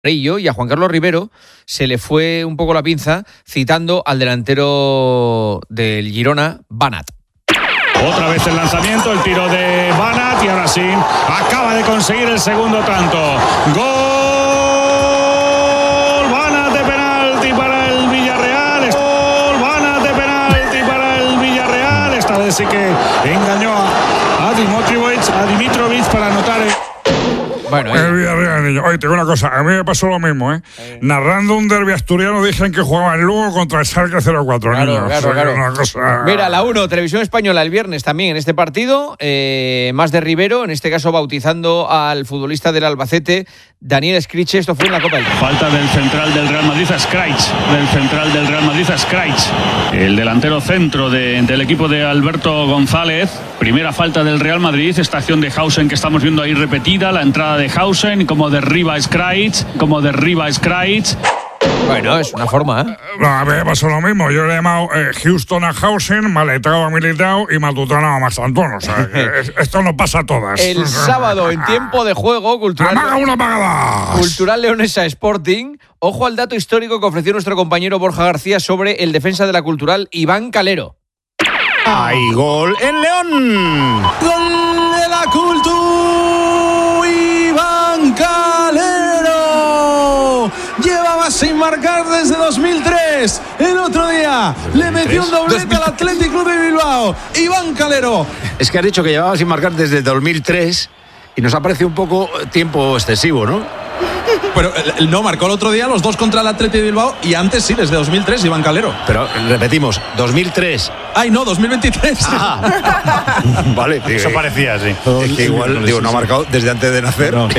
Y a Juan Carlos Rivero se le fue un poco la pinza citando al delantero del Girona, Banat. Otra vez el lanzamiento, el tiro de Banat y ahora sí, acaba de conseguir el segundo tanto. ¡Gol! Banat de penalti para el Villarreal. ¡Gol! Banat de penalti para el Villarreal. Esta vez sí que engañó a Dimitrovic para anotar Bueno, el Villarreal, niño. Oye, te digo una cosa, a mí me pasó lo mismo, ¿eh? Narrando un derbi asturiano dije que jugaba el Lugo contra el Schalke 04, niño. Claro. Una cosa... Mira, la 1, Televisión Española el viernes también en este partido, más de Rivero, en este caso bautizando al futbolista del Albacete, Daniel Escriche. Esto fue en la Copa del Rey. Falta del central del Real Madrid a Skraic. El delantero centro del equipo de Alberto González. Primera falta del Real Madrid. Esta acción de Hausen que estamos viendo ahí repetida. La entrada de Hausen, como derriba Skraic. Bueno, es una forma, ¿eh? A mí me pasó lo mismo. Yo le he llamado Houston a Hausen, Maletao a Militao y Matutano a Mastantón. O sea, esto no pasa a todas. El sábado, en tiempo de juego, Cultural Leonesa Sporting. Ojo al dato histórico que ofreció nuestro compañero Borja García sobre el defensa de la Cultural, Iván Calero. ¡Hay gol en León! ¡Gol de la Cultural! ¡Iván Calero! Llevaba sin marcar desde 2003. El otro día le metió un doblete al Athletic Club de Bilbao. Iván Calero. Es que has dicho que llevaba sin marcar desde 2003 y nos ha parecido un poco tiempo excesivo, ¿no? Pero no, marcó el otro día los dos contra el Athletic de Bilbao y antes sí, desde 2003, Iván Calero. Pero repetimos, 2003. Ay, no, 2023. Vale, eso parecía, sí. Es que igual, no ha marcado desde antes de nacer. No.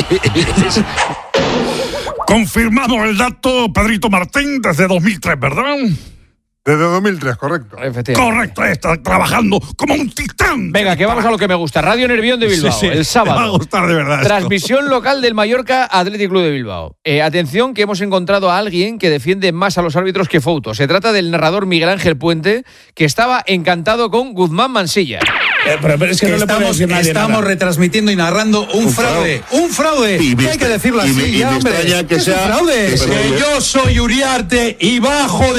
Confirmado el dato, Pedrito Martín, desde 2003, ¿verdad? Desde 2003, correcto. Correcto, está trabajando como un titán. Venga, que vamos a lo que me gusta. Radio Nervión de Bilbao, el sábado. Me va a gustar de verdad. Transmisión local del Mallorca Athletic Club de Bilbao. Atención, que hemos encontrado a alguien que defiende más a los árbitros que Fouto. Se trata del narrador Miguel Ángel Puente, que estaba encantado con Guzmán Mansilla. Pero es que no estamos retransmitiendo y narrando un fraude. Un fraude. Hay que decirlo así, ya, hombre. Que es un fraude. Que yo soy Uriarte y bajo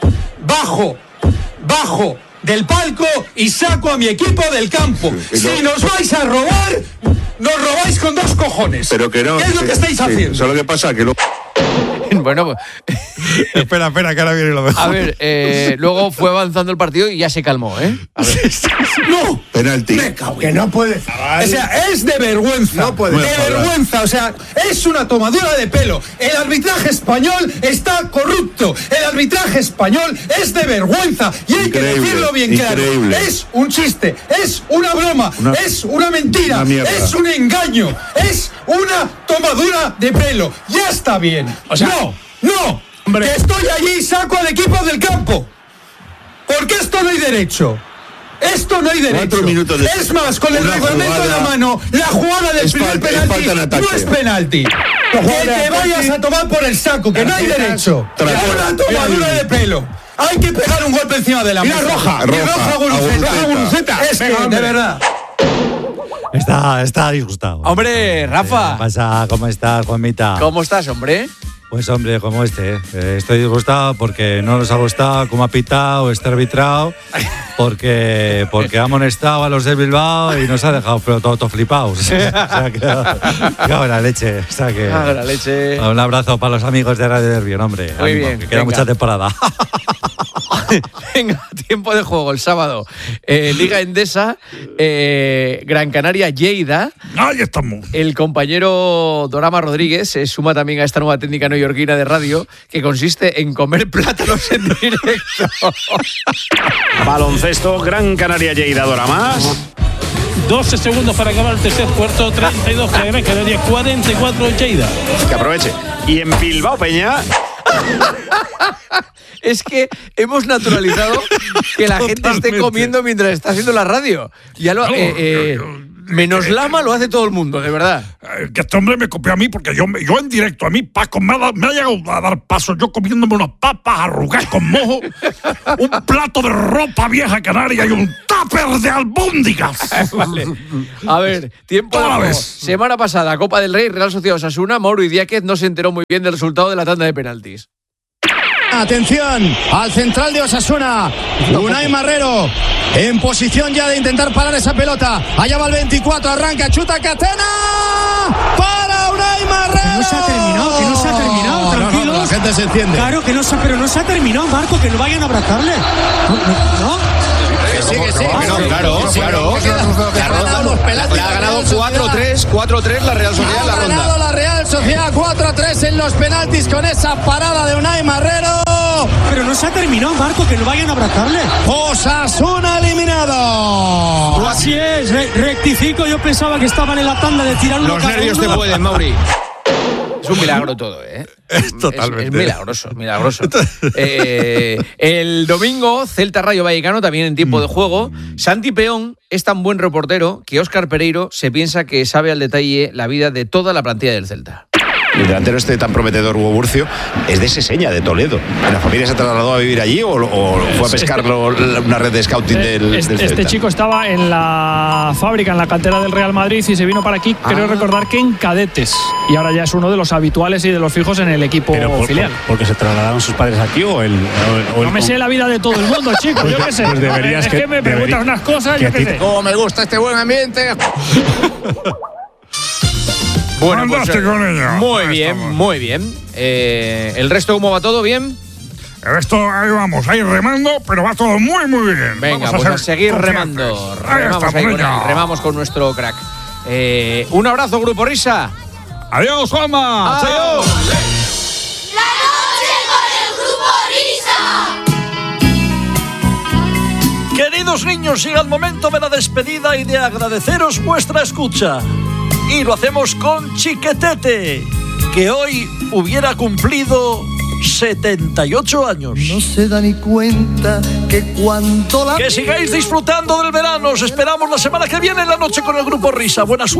del palco y saco a mi equipo del campo. Si nos vais a robar, nos robáis con dos cojones. Pero que no. ¿Qué es lo que estáis haciendo? Solo que pasa que Bueno, pues... espera, que ahora viene lo mejor. A ver, luego fue avanzando el partido y ya se calmó, ¿eh? A ver. ¡No! penalti. Me cago, que no puede. O sea, es de vergüenza. No puede. De vergüenza, o sea, es una tomadura de pelo. El arbitraje español está corrupto. El arbitraje español es de vergüenza. Y hay que decirlo bien claro. Es un chiste, es una broma, es una mentira, es un engaño, es una tomadura de pelo. Ya está bien. O sea, no. Hombre. Que estoy allí y saco al equipo del campo. Porque esto no hay derecho. Esto no hay derecho. 4 minutos de... Es más, con el reglamento en la mano, la jugada del primer penalti no es penalti. Que te vayas a tomar por el saco, que no hay derecho. Es una tomadura de pelo. Hay que pegar un golpe encima de la mesa. Roja, Guruceta. Es que, de verdad. Está disgustado. Hombre, Rafa. ¿Qué pasa? ¿Cómo estás, Juanmita? ¿Cómo estás, hombre? Pues hombre, como estoy disgustado porque no nos ha gustado cómo ha pitado, está arbitrado, porque ha amonestado a los de Bilbao y nos ha dejado todo flipados. O sea, que la leche. O sea, que la leche. Un abrazo para los amigos de Radio Nervión, hombre. Muy ánimo, bien, que queda mucha temporada. Venga, tiempo de juego el sábado. Liga Endesa, Gran Canaria, Lleida. Ahí estamos. El compañero Dorama Rodríguez se suma también a esta nueva técnica neoyorquina de radio que consiste en comer plátanos en directo. Baloncesto, Gran Canaria, Lleida, Dorama. 12 segundos para acabar el tercer cuarto, 32 para Gran Canaria, 44 Lleida. Que aproveche. Y en Bilbao, Peña... Es que hemos naturalizado que la gente esté comiendo mientras está haciendo la radio. Ya lo, menos Lama lo hace todo el mundo, de verdad. Que este hombre me copió a mí porque yo en directo, a mí Paco me ha llegado a dar pasos, yo comiéndome unas papas arrugadas con mojo, un plato de ropa vieja canaria y un tupper de albóndigas. Vale. A ver, tiempo de juego. Semana pasada, Copa del Rey, Real Sociedad Osasuna, Mauro Idiáquez no se enteró muy bien del resultado de la tanda de penaltis. Atención al central de Osasuna, Unai Marrero, en posición ya de intentar parar esa pelota. Allá va el 24, arranca, chuta Catena, para Unai Marrero. Que no se ha terminado, tranquilos. No, la gente se enciende. Claro que pero no se ha terminado, Marco, que no vayan a abrazarle. ¿No? Sí. Claro. Le ha ganado 4-3 la Real Sociedad en la ronda. Ha ganado la Real Sociedad 4-3 en los penaltis con esa parada de Unai Marrero. Pero no se ha terminado, Marco, que no vayan a abrazarle. Osasuna eliminado. Así es, rectifico, yo pensaba que estaban en la tanda de tirar uno. Los nervios te pueden, Mauri. Es un milagro todo, ¿eh? Totalmente. Es milagroso. El domingo, Celta Rayo Vallecano, también en tiempo de juego. Santi Peón es tan buen reportero que Óscar Pereiro se piensa que sabe al detalle la vida de toda la plantilla del Celta. El delantero tan prometedor, Hugo Burcio, es de Seseña, de Toledo. ¿La familia se trasladó a vivir allí o fue a pescar una red de scouting del Celta? Este chico estaba en la fábrica, en la cantera del Real Madrid y se vino para aquí, creo recordar que en cadetes. Y ahora ya es uno de los habituales y de los fijos en el equipo filial. ¿Porque se trasladaron sus padres aquí o no me sé la vida de todo el mundo, chico, yo qué sé. Pues deberías es que me preguntas unas cosas, yo qué sé. ¡Cómo me gusta este buen ambiente! Bueno, pues, muy bien. ¿El resto cómo va todo? ¿Bien? El resto, ahí vamos, ahí remando, pero va todo muy bien. Venga, pues a seguir remando. Remamos con nuestro crack. Un abrazo, Grupo Risa. Adiós, Juanma. Adiós. La noche con el Grupo Risa. Queridos niños, llega el momento de la despedida y de agradeceros vuestra escucha. Y lo hacemos con Chiquetete, que hoy hubiera cumplido 78 años. No se da ni cuenta que cuánto la... Que sigáis disfrutando del verano. Os esperamos la semana que viene en la noche con el Grupo Risa. Buena suerte.